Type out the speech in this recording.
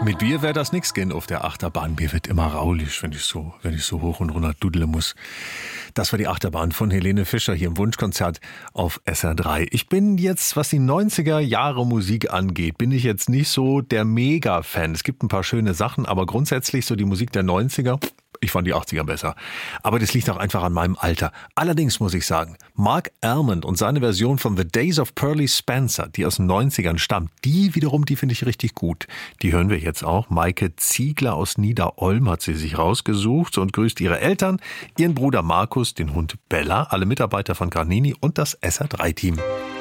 Mit mir wäre das nix gehen auf der Achterbahn. Mir wird immer raulich, wenn ich so hoch und runter dudeln muss. Das war die Achterbahn von Helene Fischer hier im Wunschkonzert auf SR3. Ich bin jetzt, was die 90er Jahre Musik angeht, bin ich jetzt nicht so der Mega-Fan. Es gibt ein paar schöne Sachen, aber grundsätzlich so die Musik der 90er, ich fand die 80er besser. Aber das liegt auch einfach an meinem Alter. Allerdings muss ich sagen, Mark Almond und seine Version von The Days of Pearly Spencer, die aus den 90ern stammt, die finde ich richtig gut. Die hören wir jetzt auch. Maike Ziegler aus Niederolm hat sie sich rausgesucht und grüßt ihre Eltern, ihren Bruder Markus, den Hund Bella, alle Mitarbeiter von Garnini und das SR3-Team.